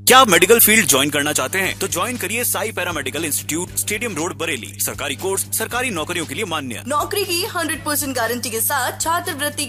क्या आप medical field join करना चाहते हैं? तो ज्वाइन करिए Sai paramedical institute, stadium road, Bareilly. सरकारी कोर्स, सरकारी नौकरियों के लिए मान्य। नौकरी की 100% गारंटी के साथ छात्रवृत्ति